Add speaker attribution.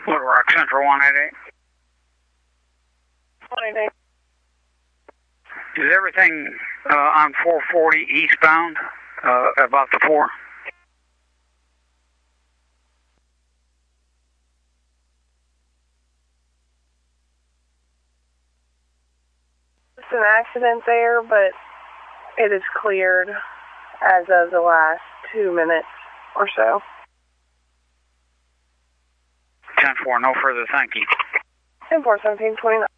Speaker 1: Little Rock Central 188.
Speaker 2: 188.
Speaker 1: Is everything on 440 eastbound about the 4?
Speaker 2: It's an accident there, but it is cleared as of the last 2 minutes or so.
Speaker 1: 10-4, no further, thank you.
Speaker 2: 10-4, 1729.